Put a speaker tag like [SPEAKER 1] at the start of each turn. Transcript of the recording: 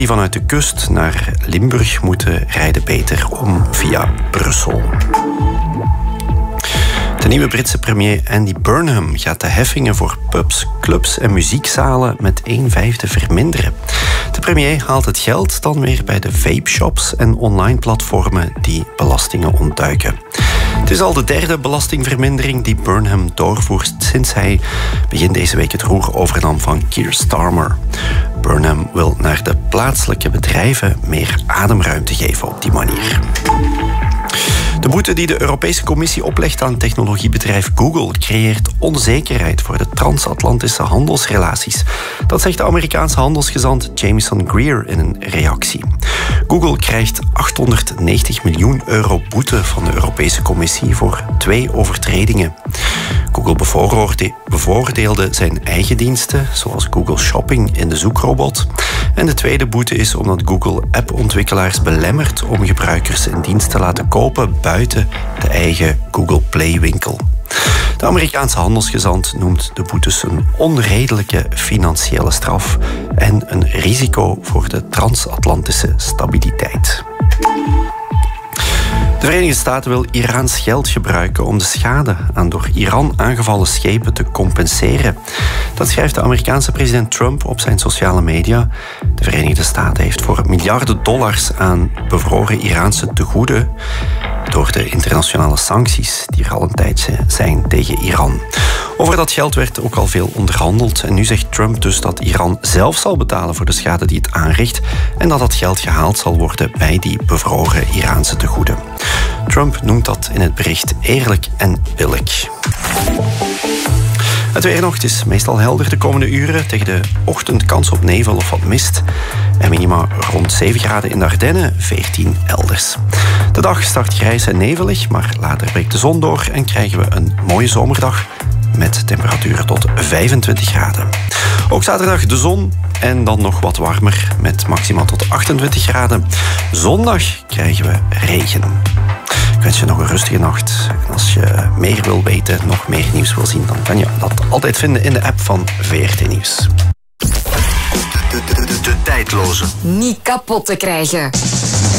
[SPEAKER 1] die vanuit de kust naar Limburg moeten rijden beter om via Brussel. De nieuwe Britse premier Andy Burnham gaat de heffingen voor pubs, clubs en muziekzalen met 1/5 verminderen. De premier haalt het geld dan weer bij de vape-shops en online platformen die belastingen ontduiken. Het is al de derde belastingvermindering die Burnham doorvoert sinds hij begin deze week het roer overnam van Keir Starmer. Burnham wil naar de plaatselijke bedrijven meer ademruimte geven op die manier. De boete die de Europese Commissie oplegt aan technologiebedrijf Google creëert onzekerheid voor de transatlantische handelsrelaties. Dat zegt de Amerikaanse handelsgezant Jamieson Greer in een reactie. Google krijgt €890 miljoen boete van de Europese Commissie voor 2 overtredingen. Google bevoordeelde zijn eigen diensten, zoals Google Shopping in de zoekrobot. En de tweede boete is omdat Google appontwikkelaars belemmert om gebruikers een dienst te laten kopen buiten de eigen Google Play-winkel. De Amerikaanse handelsgezant noemt de boetes een onredelijke financiële straf en een risico voor de transatlantische stabiliteit. De Verenigde Staten wil Iraans geld gebruiken om de schade aan door Iran aangevallen schepen te compenseren. Dat schrijft de Amerikaanse president Trump op zijn sociale media. De Verenigde Staten heeft voor miljarden dollars aan bevroren Iraanse tegoeden door de internationale sancties die er al een tijd zijn tegen Iran. Over dat geld werd ook al veel onderhandeld en nu zegt Trump dus dat Iran zelf zal betalen voor de schade die het aanricht en dat dat geld gehaald zal worden bij die bevroren Iraanse tegoeden. Trump noemt dat in het bericht eerlijk en billig. Het weer nog, het is meestal helder de komende uren. Tegen de ochtend kans op nevel of wat mist. En minima rond 7 graden in de Ardennen, 14 elders. De dag start grijs en nevelig, maar later breekt de zon door en krijgen we een mooie zomerdag met temperaturen tot 25 graden. Ook zaterdag de zon en dan nog wat warmer met maximaal tot 28 graden. Zondag krijgen we regen. Ik wens je nog een rustige nacht. En als je meer wil weten, nog meer nieuws wil zien, dan kan je dat altijd vinden in de app van VRT Nieuws.
[SPEAKER 2] De tijdloze.
[SPEAKER 3] Niet kapot te krijgen.